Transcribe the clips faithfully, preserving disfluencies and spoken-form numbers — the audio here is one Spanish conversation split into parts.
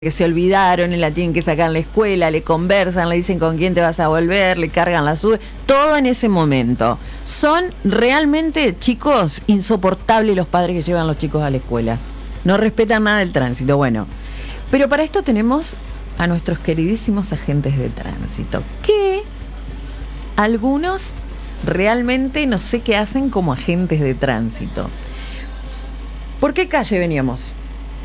que se olvidaron y la tienen que sacar en la escuela, le conversan, le dicen con quién te vas a volver, le cargan la sube, todo en ese momento. Son realmente, chicos, insoportables los padres que llevan a los chicos a la escuela. No respetan nada del tránsito, bueno. Pero para esto tenemos a nuestros queridísimos agentes de tránsito, que algunos realmente no sé qué hacen como agentes de tránsito. ¿Por qué calle veníamos?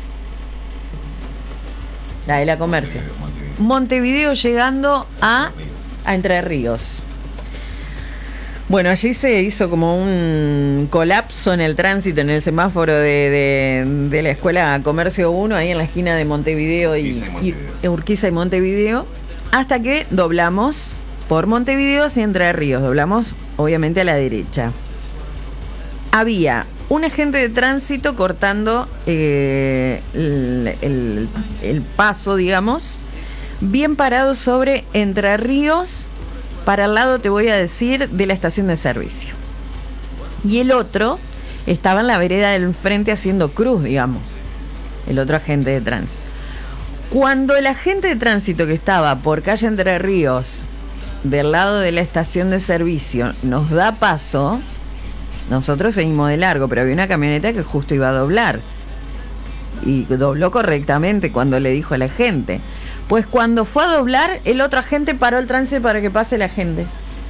La de la Comercio. Montevideo, Montevideo llegando a, a Entre Ríos. Bueno, allí se hizo como un colapso en el tránsito, en el semáforo de, de, de la Escuela Comercio uno, ahí en la esquina de Montevideo y, Urquiza y, Montevideo. y Urquiza y Montevideo, hasta que doblamos por Montevideo hacia Entre Ríos, doblamos obviamente a la derecha. Había un agente de tránsito cortando eh, el, el, el paso, digamos, bien parado sobre Entre Ríos, para el lado, te voy a decir, de la estación de servicio. Y el otro estaba en la vereda del frente haciendo cruz, digamos, el otro agente de tránsito. Cuando el agente de tránsito que estaba por calle Entre Ríos, del lado de la estación de servicio, nos da paso, nosotros seguimos de largo, pero había una camioneta que justo iba a doblar. Y dobló correctamente cuando le dijo a la gente. Pues cuando fue a doblar, el otro agente paró el tránsito para que pase la gente.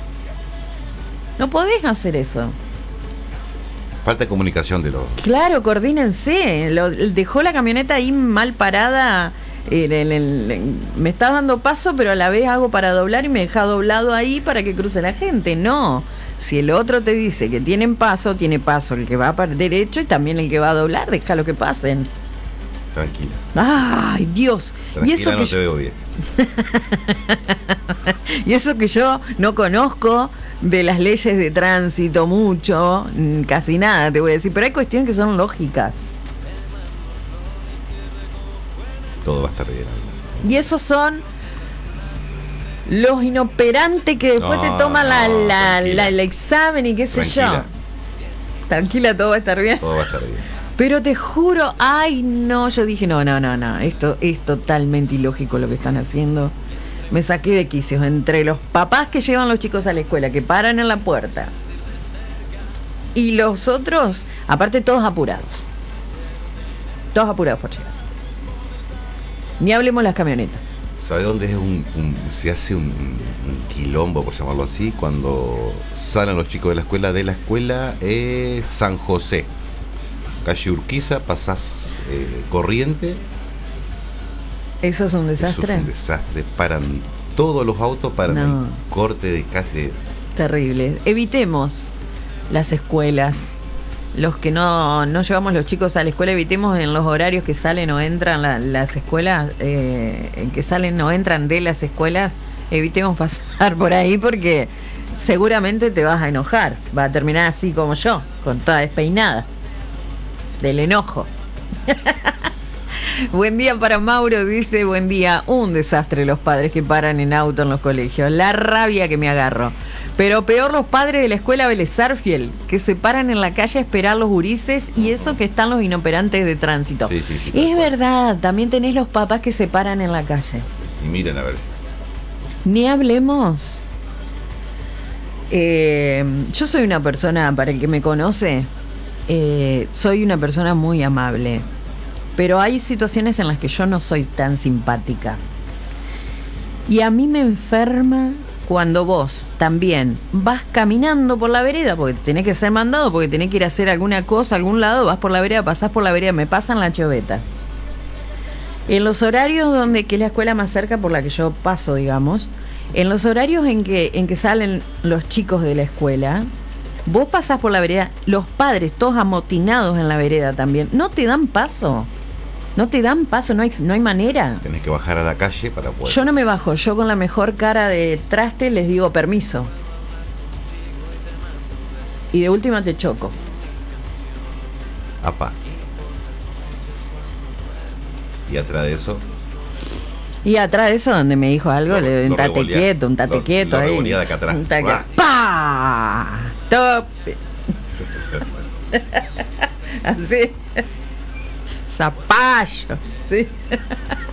No podés hacer eso. Falta de comunicación de los... Claro, coordínense. Lo, dejó la camioneta ahí mal parada. En el, en el, me está dando paso, pero a la vez hago para doblar y me deja doblado ahí para que cruce la gente. No. Si el otro te dice que tienen paso, tiene paso el que va para el derecho y también el que va a doblar, déjalo que pasen. Tranquila. Ay, Dios. Tranquila, y eso no que te yo... veo bien. Y eso que yo no conozco de las leyes de tránsito mucho, casi nada te voy a decir, pero hay cuestiones que son lógicas. Todo va a estar bien. Y esos son los inoperantes que después no, te toman la, no, la, la, el examen y qué sé tranquila. yo. Tranquila, todo va a estar bien. Todo va a estar bien. Pero te juro, ay no, yo dije, no, no, no, no, esto es totalmente ilógico lo que están haciendo. Me saqué de quicios entre los papás que llevan los chicos a la escuela, que paran en la puerta, y los otros, aparte todos apurados. Todos apurados por llegar. Ni hablemos las camionetas. ¿Sabe dónde es un, un se hace un, un quilombo, por llamarlo así? Cuando salen los chicos de la escuela, de la escuela es San José. Calle Urquiza, pasás eh, Corriente. ¿Eso es un desastre? Eso es un desastre. Paran todos los autos para no. un corte de casi... Terrible. Evitemos las escuelas. Los que no, no llevamos los chicos a la escuela, evitemos en los horarios que salen o entran la, las escuelas, eh, que salen o entran de las escuelas, evitemos pasar por ahí porque seguramente te vas a enojar. Va a terminar así como yo, con toda despeinada. Del enojo. Buen día para Mauro, dice, buen día. Un desastre los padres que paran en auto en los colegios. La rabia que me agarro. Pero peor los padres de la escuela Vélez Sarsfield, que se paran en la calle a esperar los gurises y eso que están los inoperantes de tránsito. Sí, sí, sí, es verdad, también tenés los papás que se paran en la calle. Y miren a ver. Ni hablemos. Eh, yo soy una persona, para el que me conoce, eh, soy una persona muy amable. Pero hay situaciones en las que yo no soy tan simpática. Y a mí me enferma cuando vos también vas caminando por la vereda, porque tenés que ser mandado, porque tenés que ir a hacer alguna cosa a algún lado, vas por la vereda, pasás por la vereda, me pasan la choveta. En los horarios donde, que es la escuela más cerca por la que yo paso, digamos, en los horarios en que, en que salen los chicos de la escuela, vos pasás por la vereda, los padres todos amotinados en la vereda también, no te dan paso. No te dan paso, no hay, no hay manera. Tenés que bajar a la calle para poder... Yo no me bajo, yo con la mejor cara de traste les digo permiso. Y de última te choco. Apa. Y atrás de eso... Y atrás de eso donde me dijo algo, lo, le doy un tate revolea, quieto, un tate lo, quieto lo ahí. De acá atrás. Un taque. ¡Pah! Tope. Así. Zapallo. ¿Sí?